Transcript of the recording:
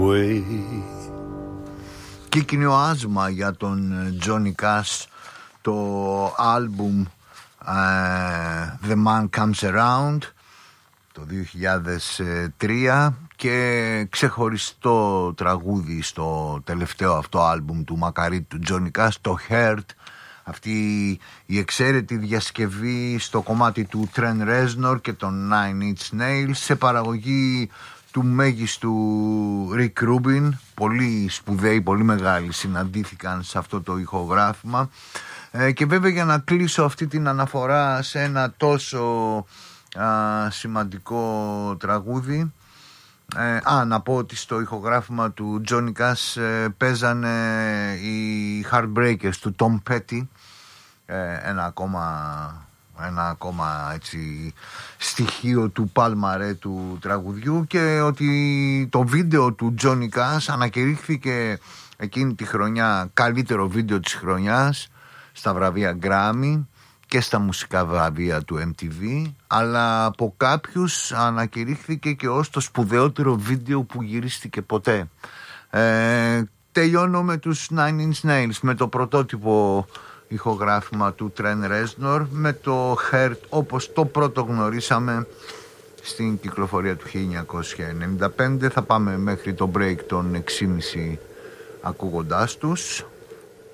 Κύκνιο άσμα για τον Johnny Cash, το άλμπουμ The Man Comes Around το 2003 και ξεχωριστό τραγούδι στο τελευταίο αυτό άλμπουμ του μακαρίτη του Johnny Cash, το Hurt. Αυτή η εξαίρετη διασκευή στο κομμάτι του Trent Reznor και των Nine Inch Nails σε παραγωγή του μέγιστου Rick Rubin. Πολύ σπουδαίοι, πολύ μεγάλοι συναντήθηκαν σε αυτό το ηχογράφημα. Και βέβαια, για να κλείσω αυτή την αναφορά σε ένα τόσο σημαντικό τραγούδι, να πω ότι στο ηχογράφημα του Johnny Cash παίζανε οι Heartbreakers του Tom Petty, ένα ακόμα έτσι στοιχείο του παλμαρέ του τραγουδιού, και ότι το βίντεο του Johnny Cash ανακηρύχθηκε εκείνη τη χρονιά καλύτερο βίντεο της χρονιάς στα βραβεία Grammy και στα μουσικά βραβεία του MTV, αλλά από κάποιους ανακηρύχθηκε και ως το σπουδαιότερο βίντεο που γυρίστηκε ποτέ. Τελειώνω με τους Nine Inch Nails, με το πρωτότυπο ηχογράφημα του Trent Reznor, με το Hurt όπως το πρώτο γνωρίσαμε στην κυκλοφορία του 1995. Θα πάμε μέχρι το break των 6.30 ακούγοντάς τους.